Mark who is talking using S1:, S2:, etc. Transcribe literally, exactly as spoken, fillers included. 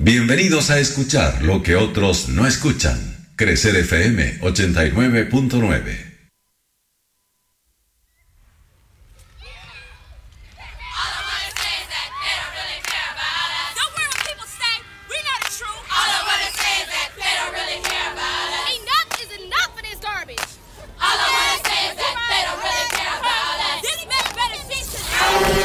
S1: Bienvenidos a escuchar lo que otros no escuchan. Crecer F M ochenta y nueve punto nueve.